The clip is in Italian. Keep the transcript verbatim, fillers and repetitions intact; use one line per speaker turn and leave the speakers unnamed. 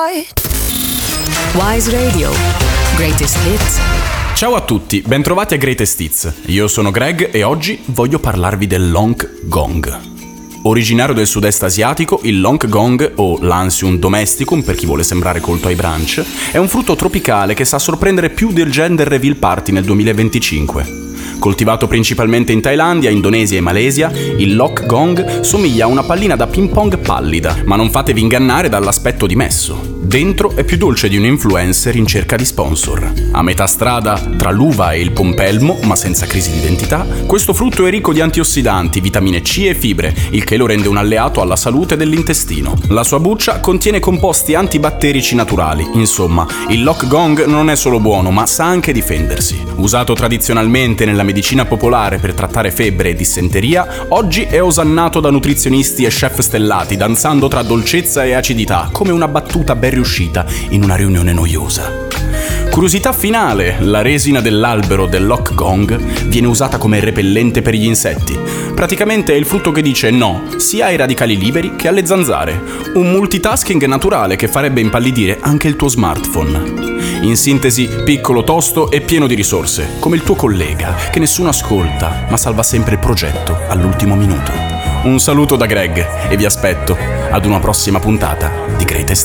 Wise Radio, Greatest Hits.
Ciao a tutti, bentrovati a Greatest Hits. Io sono Greg e oggi voglio parlarvi del Long Gong. Originario del sud-est asiatico, il Long Gong, o Lansium domesticum per chi vuole sembrare colto ai brunch, è un frutto tropicale che sa sorprendere più del Gender Reveal Party nel duemilaventicinque. Coltivato principalmente in Thailandia, Indonesia e Malesia, il Lock Gong somiglia a una pallina da ping pong pallida, ma non fatevi ingannare dall'aspetto dimesso. Dentro è più dolce di un influencer in cerca di sponsor. A metà strada tra l'uva e il pompelmo, ma senza crisi di identità, questo frutto è ricco di antiossidanti, vitamine C e fibre, il che lo rende un alleato alla salute dell'intestino. La sua buccia contiene composti antibatterici naturali. Insomma, il Lock Gong non è solo buono, ma sa anche difendersi. Usato tradizionalmente nella medicina popolare per trattare febbre e dissenteria, oggi è osannato da nutrizionisti e chef stellati, danzando tra dolcezza e acidità, come una battuta ben riuscita in una riunione noiosa. Curiosità finale, la resina dell'albero del Lock Gong viene usata come repellente per gli insetti. Praticamente è il frutto che dice no, sia ai radicali liberi che alle zanzare. Un multitasking naturale che farebbe impallidire anche il tuo smartphone. In sintesi, piccolo, tosto e pieno di risorse, come il tuo collega, che nessuno ascolta, ma salva sempre il progetto all'ultimo minuto. Un saluto da Greg e vi aspetto ad una prossima puntata di Greatest